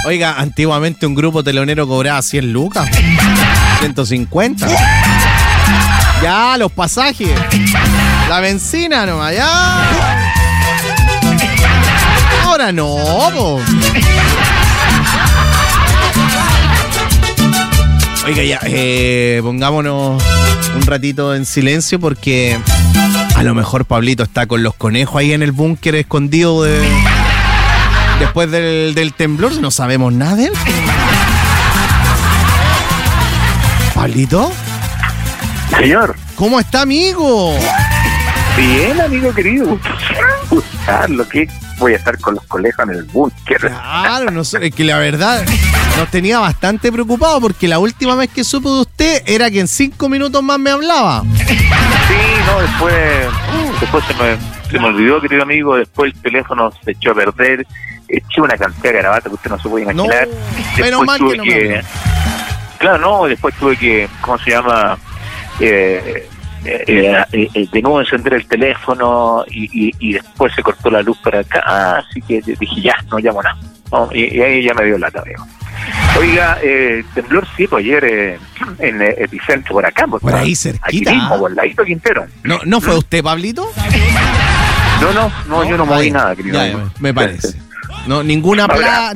Oiga, antiguamente un grupo telonero cobraba 100 lucas. 150. Ya, los pasajes. La benzina nomás, ya. Ahora no, po. Oiga, ya, pongámonos un ratito en silencio porque a lo mejor Pablito está con los conejos ahí en el búnker escondido después del temblor. No sabemos nada de él. ¿Pablito? Señor. ¿Cómo está, amigo? Bien, amigo querido. Buscarlo, que voy a estar con los conejos en el búnker. Claro, no sé, es que la verdad nos tenía bastante preocupado porque la última vez que supe de usted era que en 5 minutos más me hablaba. Sí, no, después se me olvidó, querido amigo, después el teléfono se echó a perder, eché una cantidad de garabatos que usted no se puede imaginar. No, menos mal que no me habló. Claro, no, después tuve que, ¿cómo se llama? De nuevo encender el teléfono y después se cortó la luz para acá, así que dije ya, no llamo nada. No, y ahí ya me dio lata, amigo. Oiga, temblor sí, pues ayer en Epicentro, por acá, por ahí cerquita. Aquí mismo, por ladito Quintero. ¿No fue usted, Pablito? No, yo no moví nada, querido. Ya, me parece. No, ninguna placa.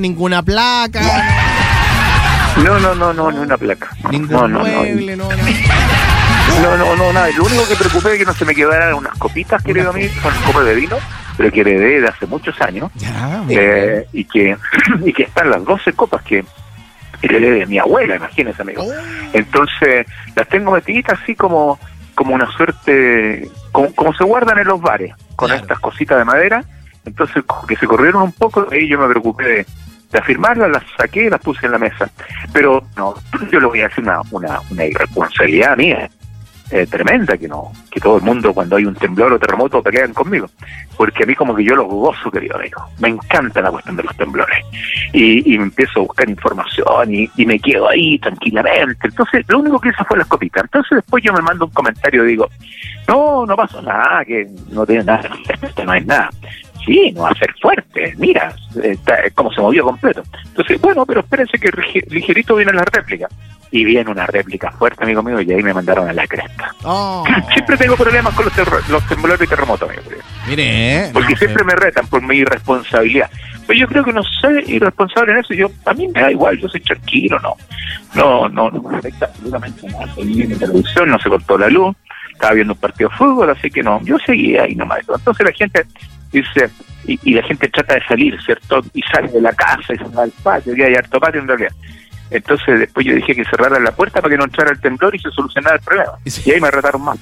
No, ni una placa. Ningún mueble, no. No, nada. Lo único que preocupé es que no se me quedaran unas copitas, querido amigo, son copas de vino, pero que heredé de hace muchos años. Ya, y que están las 12 copas que heredé de mi abuela, imagínese, amigo. Oh. Entonces, las tengo metiditas así como una suerte, como se guardan en los bares, con estas cositas de madera. Entonces, como que se corrieron un poco, y yo me preocupé de afirmarlas, las saqué y las puse en la mesa. Pero no, yo le voy a decir una irresponsabilidad mía. Tremenda, que todo el mundo cuando hay un temblor o terremoto pelean conmigo, porque a mí como que yo los gozo, querido amigo, me encanta la cuestión de los temblores y me empiezo a buscar información y me quedo ahí tranquilamente. Entonces lo único que hice fue las copitas. Entonces después yo me mando un comentario y digo, no pasó nada, que no tiene nada, no es nada. Sí, no va a ser fuerte, mira, cómo se movió completo. Entonces, bueno, pero espérense que ligerito viene la réplica. Y viene una réplica fuerte, amigo mío, y ahí me mandaron a la cresta. Oh. Siempre tengo problemas con los temblores y terremotos, amigo. Mire, porque siempre me retan por mi irresponsabilidad. Pero yo creo que no soy irresponsable en eso. A mí me da igual, yo soy tranquilo, no me afecta absolutamente nada. Estoy viendo televisión, no se cortó la luz, estaba viendo un partido de fútbol, así que no, yo seguía ahí nomás. Entonces la gente dice, y la gente trata de salir, ¿cierto? Y sale de la casa y se va al patio, y hay harto patio en realidad. Entonces después yo dije que cerraran la puerta para que no entrara el temblor y se solucionara el problema. Y ahí me retaron más.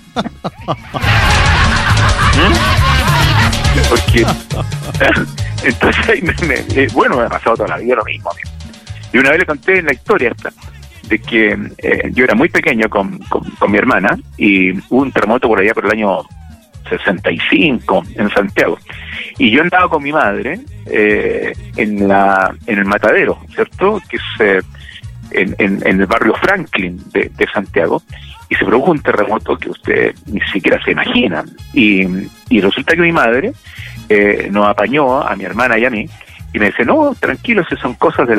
Porque entonces ahí me ha pasado toda la vida lo mismo, amigo. Y una vez le conté en la historia esta de que yo era muy pequeño con mi hermana y hubo un terremoto por allá por el año 65 en Santiago, y yo andaba con mi madre en el Matadero, ¿cierto? Que es en el barrio Franklin de Santiago, y se produjo un terremoto que usted ni siquiera se imagina, y resulta que mi madre nos apañó a mi hermana y a mí y me dice, no, tranquilo, si son cosas de